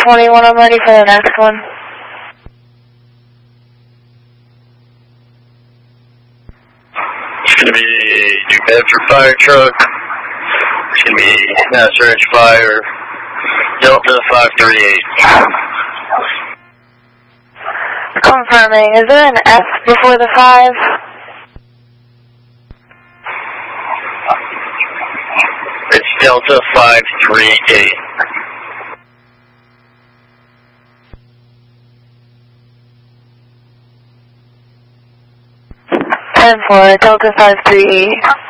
21, I'm ready for the next one. It's going to be New Bedford fire truck. It's going to be Master Edge Fire, Delta 538. Confirming, is there an F before the 5? It's Delta 538. 10-4, Delta 538.